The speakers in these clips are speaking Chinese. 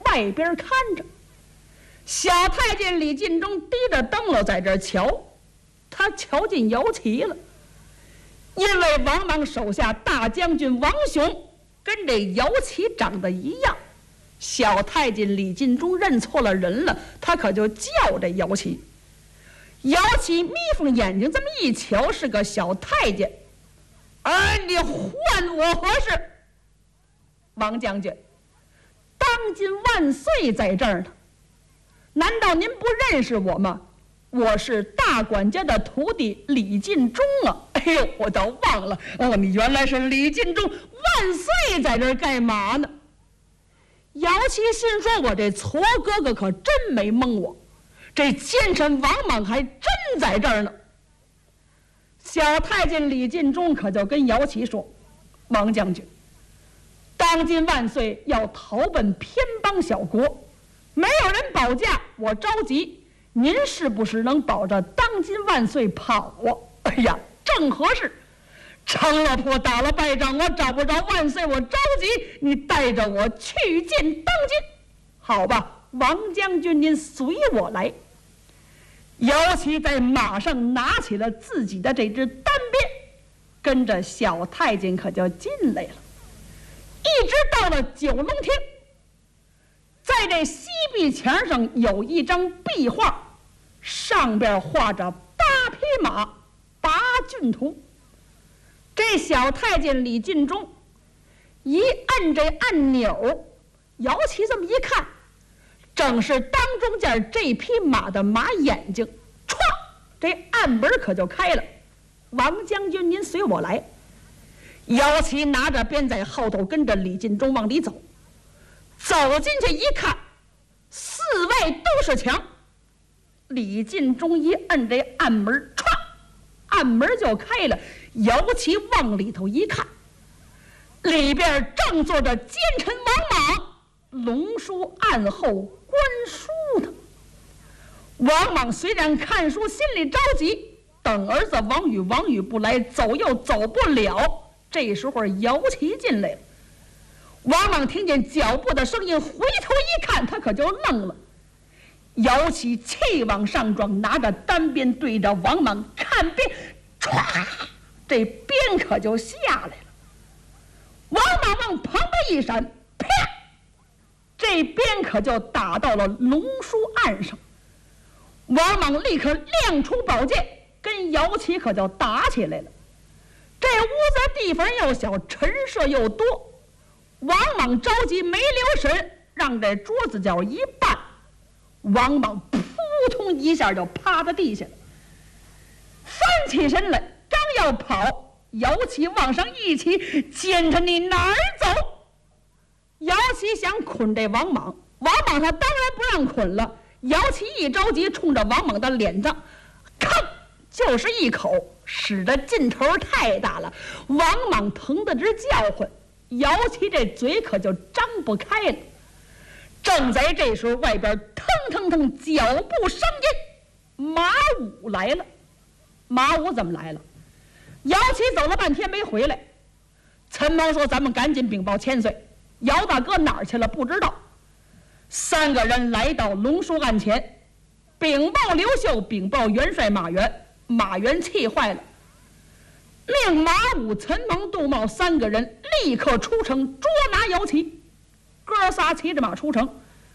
外边看着。小太监李进忠低着灯笼在这儿瞧，他瞧见姚旗了。因为王莽手下大将军王雄跟这姚旗长得一样，小太监李进忠认错了人了，他可就叫这姚旗。姚旗眯缝眼睛这么一瞧，是个小太监。你唤我何事？王将军，当今万岁在这儿呢，难道您不认识我吗？我是大管家的徒弟李进忠啊！哎呦，我倒忘了你原来是李进忠，万岁在这儿干嘛呢？姚旗心说：“我这矬哥哥可真没蒙我，这奸臣王莽还真在这儿呢。”小太监李进忠可就跟姚旗说：“王将军，当今万岁要逃奔偏邦小国，没有人保驾，我着急，您是不是能保着当今万岁跑啊？”哎呀，正合适，成了破打了败仗，我找不着万岁，我着急，你带着我去见当今。好吧，王将军您随我来。姚旗在马上拿起了自己的这支单鞭，跟着小太监可就进来了，一直到了九龙厅。在这西壁墙上有一张壁画，上边画着8匹马8骏图。这小太监李进忠一按这按钮，姚旗这么一看，正是当中间这匹马的马眼睛，唰，这暗门可就开了。王将军您随我来。姚旗拿着鞭在后头跟着李进忠往里走，走进去一看，四外都是墙。李进忠一摁这暗门，唰，暗门就开了。姚旗往里头一看，里边正坐着奸臣王莽，龙书案后观书呢。王莽虽然看书心里着急，等儿子王宇不来，走又走不了。这时候姚旗进来了，王莽听见脚步的声音，回头一看，他可就愣了。姚旗气往上撞，拿着单鞭对着王莽看鞭，唰，这鞭可就下来了。王莽往旁边一闪，啪，这鞭可就打到了龙书案上。王莽立刻亮出宝剑，跟姚旗可就打起来了。这屋子地方又小，陈设又多，王莽着急没留神，让这桌子角一绊，王莽扑通一下就趴在地下了。翻起身来，刚要跑，姚旗往上一骑：“奸臣，你哪儿走？”姚旗想捆这王莽，王莽他当然不让捆了。姚旗一着急，冲着王莽的脸上，吭就是一口，使得劲头太大了，王莽疼得直叫唤，姚旗这嘴可就张不开了。正在这时候，外边腾腾腾脚步声音，马武来了。马武怎么来了？姚旗走了半天没回来。陈蒙说：“咱们赶紧禀报千岁，姚大哥哪儿去了？不知道。”3个人来到龙书案前，禀报刘秀，禀报元帅马援。马援气坏了，命马武、陈蒙、杜茂3个人立刻出城捉拿姚旗。哥仨骑着马出城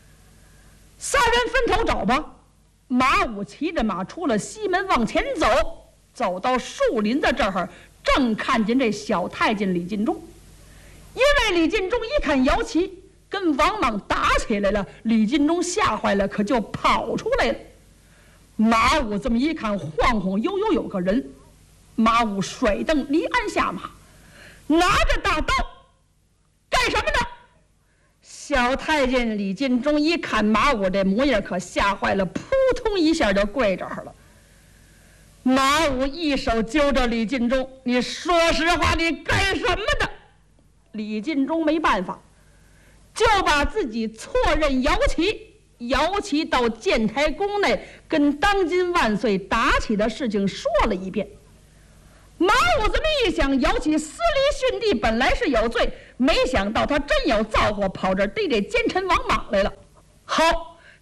，3人分头找吧。马武骑着马出了西门往前走，走到树林子这儿，正看见这小太监李进忠。因为李进忠一看姚旗跟王莽打起来了，李进忠吓坏了，可就跑出来了。马武这么一看，晃晃悠悠有个人。马武甩蹬离鞍下马，拿着大刀，干什么呢？小太监李进忠一看马武这模样，可吓坏了，扑通一下就跪这儿了。马武一手揪着李进忠：“你说实话，你干什么的？”李进忠没办法，就把自己错认姚旗到建台宫内跟当今万岁打起的事情说了一遍。马武这么一想，姚旗私离殉地，本来是有罪，没想到他真有造化，跑这逮这奸臣王莽来了。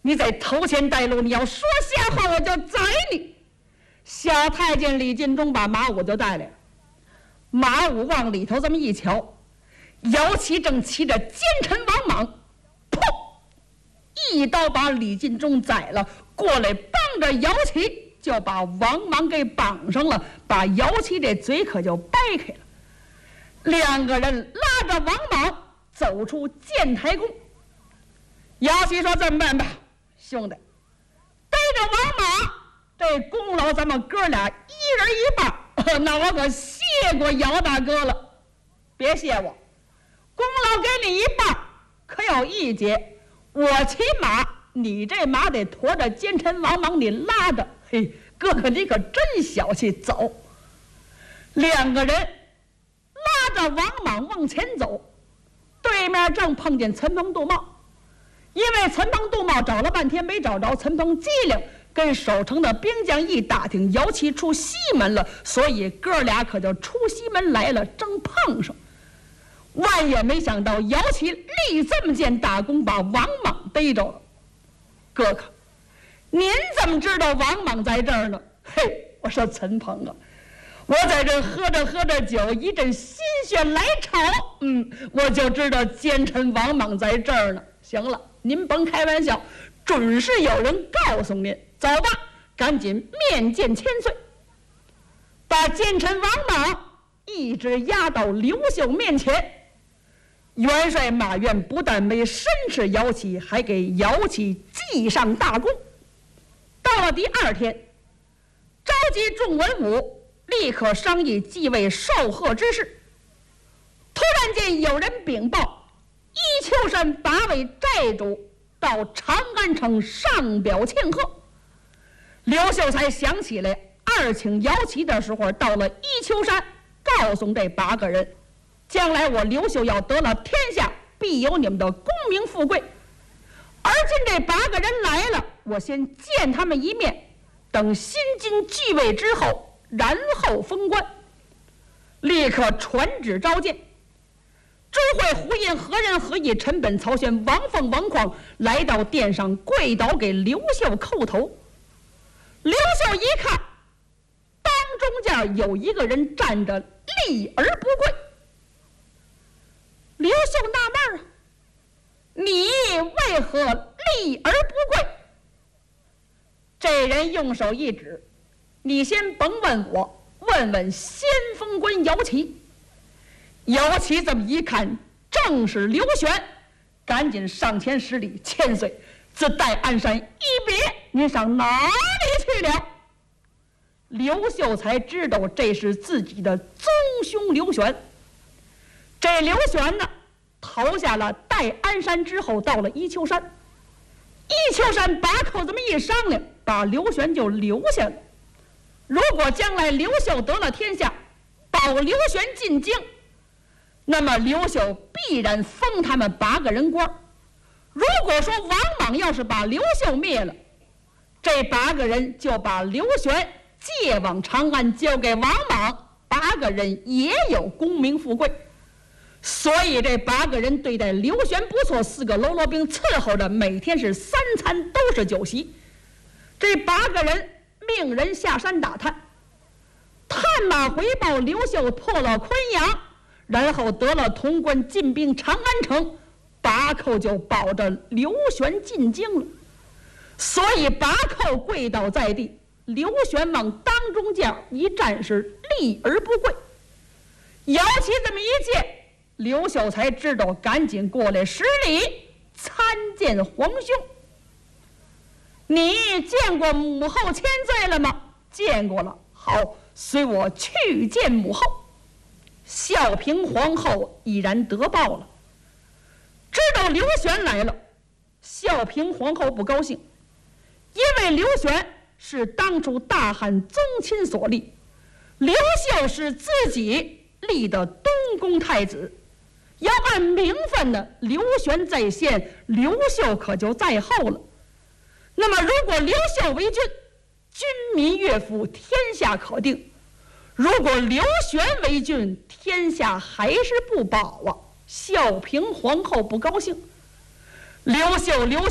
你在偷钱带路，你要说瞎话我就宰你。小太监李进忠把马五就带来了，马五往里头这么一瞧，姚启正骑着奸臣王莽，砰，一刀把李进忠宰了，过来帮着姚启就把王莽给绑上了，把姚启这嘴可就掰开了。两个人拉着王莽走出建台宫。姚启说：“这么办吧，兄弟，逮着王莽，这功劳咱们哥俩一人一半。那我可谢过姚大哥了，别谢我，功劳给你一半，可有一节，我骑马，你这马得驮着奸臣王莽，你拉着。嘿，哥哥你可真小气，走。”两个人拉着王莽往前走，对面正碰见陈鹏、杜茂。因为陈鹏、杜茂找了半天没找着，陈鹏机灵，跟守城的兵将一打听，姚启出西门了，所以哥俩可就出西门来了，正碰上。万也没想到姚启立这么件大功，把王莽逮着了。哥哥，您怎么知道王莽在这儿呢？嘿，我说陈鹏啊，我在这喝着酒，一阵心血来潮，我就知道奸臣王莽在这儿呢。行了，您甭开玩笑，准是有人告诉您。走吧，赶紧面见千岁。把奸臣王莽一直押到刘秀面前。元帅马愿不但没申斥姚启，还给姚启记上大功。到了第二天，召集众文武，立刻商议继位授贺之事。突然间有人禀报，伊丘山8位寨主到长安城上表庆贺。刘秀才想起来，二请姚启的时候到了伊丘山，告诉这8个人，将来我刘秀要得了天下，必有你们的功名富贵。而今这8个人来了，我先见他们一面，等新君继位之后，然后封官。立刻传旨召见。朱会、胡印、何仁、何毅、陈本、曹宣、王凤、王匡来到殿上，跪倒给刘秀叩头。刘秀一看，当中间有一个人站着立而不跪。刘秀纳闷啊，你为何立而不跪？这人用手一指，你先甭问我，问问先锋官姚启。姚启这么一看，正是刘玄，赶紧上前施礼：“千岁，自戴安山一别，您上哪里去了？”刘秀才知道这是自己的宗兄刘玄。这刘玄呢，投下了戴安山之后，到了伊丘山。伊丘山把口这么一商量，把刘玄就留下了。如果将来刘秀得了天下，保刘玄进京，那么刘秀必然封他们8个人官。如果说王莽要是把刘秀灭了，这8个人就把刘玄借往长安，交给王莽，8个人也有功名富贵。所以这8个人对待刘玄不错，4个喽啰兵伺候着，每天是3餐都是酒席。这8个人命人下山打探，探马回报刘秀破了昆阳，然后得了潼关，进兵长安城，把寇就保着刘玄进京了。所以把寇跪倒在地，刘玄往当中间一站，是立而不跪。姚启这么一见，刘秀才知道，赶紧过来施礼参见皇兄。你见过母后千岁了吗？见过了。好，随我去见母后。孝平皇后已然得报了，知道刘玄来了。孝平皇后不高兴，因为刘玄是当初大汉宗亲所立，刘秀是自己立的东宫太子，要按名分呢，刘玄在先，刘秀可就在后了。那么如果刘秀为君，军民乐府，天下可定；如果刘玄为君，天下还是不保啊。孝平皇后不高兴，刘秀